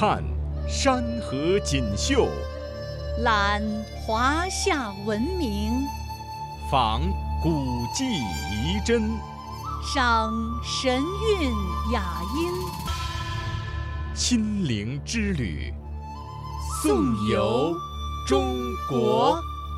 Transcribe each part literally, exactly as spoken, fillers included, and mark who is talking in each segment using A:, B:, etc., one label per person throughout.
A: 看山河锦绣，
B: 览华夏文明，
A: 访古迹遗珍，
B: 赏神韵雅音。
A: 亲临之旅，颂游中国。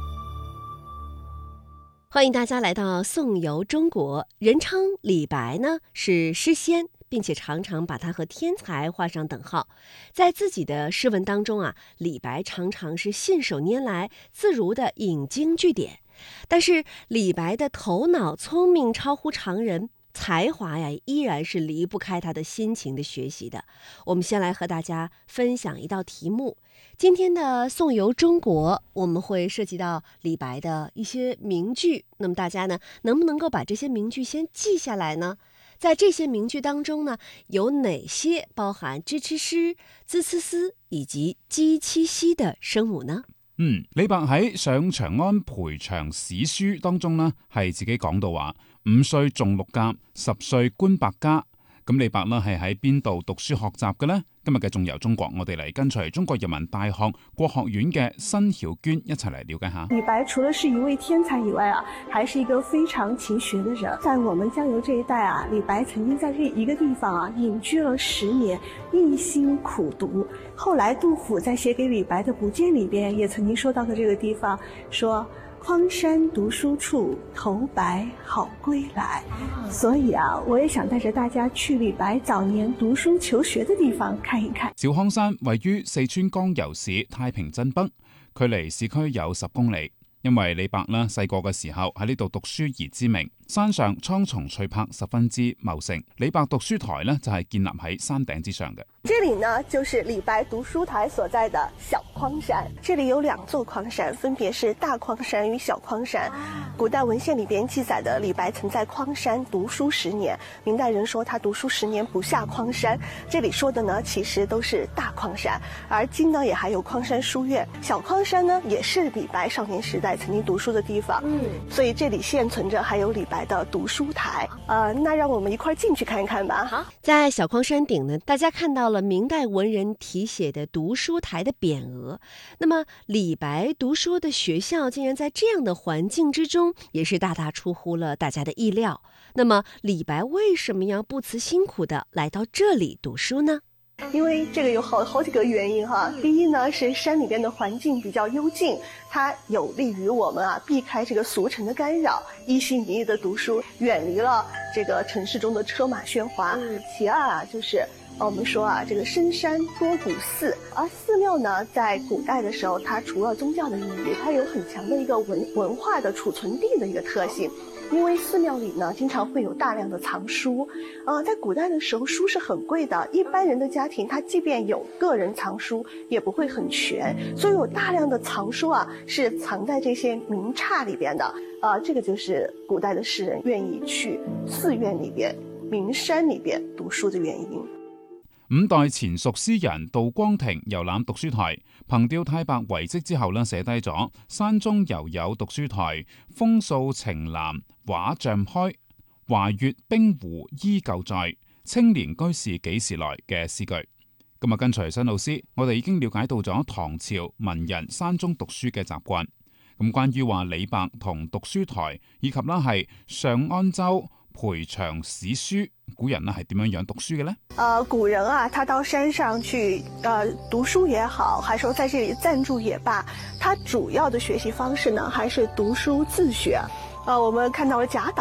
C: 欢迎大家来到颂游中国。人称李白呢是诗仙，并且常常把他和天才画上等号。在自己的诗文当中啊，李白常常是信手拈来，自如地引经据典。但是李白的头脑聪明超乎常人，才华呀依然是离不开他的辛勤的学习的。我们先来和大家分享一道题目。今天的颂游中国，我们会涉及到李白的一些名句。那么大家呢，能不能够把这些名句先记下来呢？在这些名句当中呢，有哪些包含支持詩、茲此思以及擊七西的聲母呢？
D: 嗯，李白喺上長安培長史書當中呢，係自己講到話，五歲中六甲，十歲觀百家。咁李白呢係喺邊度讀書學習嘅呢？今日嘅頌遊中國，我哋嚟跟隨中國人民大學國學院嘅申曉娟一齊嚟了解下。
E: 李白除了是一位天才以外啊，還是一個非常勤學的人。在我們江油這一帶啊，李白曾經在這一個地方啊隱居了十年，一心苦讀。後來杜甫在寫給李白的補薦裏邊也曾經說到的這個地方，說匡山讀書處，頭白好歸來。所以啊，我也想帶着大家去李白早年讀書求學的地方看一看。
D: 小康山位於四川江油市太平鎮北，距離市區有十公里。因為李白呢細個嘅時候喺呢度讀書而知名，山上蒼松翠柏十分之茂盛。李白讀書台呢就係建立喺山頂之上嘅。
E: 這裡呢就是李白讀書台所在的小匡山。這裡有兩座匡山，分別是大匡山與小匡山。古代文獻裡邊記載的李白曾在匡山讀書十年，明代人說他讀書十年不下匡山。這裡說的呢其實都是大匡山，而今呢也還有匡山書院。小匡山呢也是李白少年時代曾經讀書的地方，嗯，所以這裡現存着還有李白的讀書台。呃，那讓我們一塊進去看一看吧。好，
C: 在小匡山頂呢，大家看到了明代文人題寫的讀書台的匾額。那麼李白讀書的學校竟然在這樣的環境之中，也是大大出乎了大家的意料。那麼李白為什麼要不辭辛苦的來到這裡讀書呢？
E: 因為這個有好好幾個原因哈。第一呢，是山裡邊的環境比較幽靜，它有利於我們啊避開這個俗塵的干擾，一心一意的讀書，遠離了這個城市中的車馬喧嘩。嗯、其二啊，就是我們說啊，這個深山多古寺，而寺廟呢，在古代的時候，它除了宗教的意義，它有很強的一個文文化的儲存地的一個特性。因為寺廟裏呢，經常會有大量的藏書，呃，在古代的時候，書是很貴的，一般人的家庭，他即便有個人藏書，也不會很全，所以有大量的藏書啊，是藏在這些名剎裏邊的，啊、呃，這個就是古代的詩人願意去寺院裏邊、名山裏邊讀書的原因。
D: 五代前蜀詩人杜光庭遊覽讀書台，憑吊太白遺跡之後呢，寫低咗山中猶有讀書台，風掃晴嵐畫像開，華月冰湖依舊在，青年居士幾時來嘅詩句。咁啊，跟隨新老師，我哋已經了解到咗唐朝文人山中讀書嘅習慣。咁關於話李白同讀書台，以及啦係上安州培長史書，古人呢係點樣樣讀書嘅呢？
E: 呃，古人啊，他到山上去，呃，讀書也好，還是說在這裡暫住也罷，他主要的學習方式呢，還是讀書自學。呃，我們看到了賈島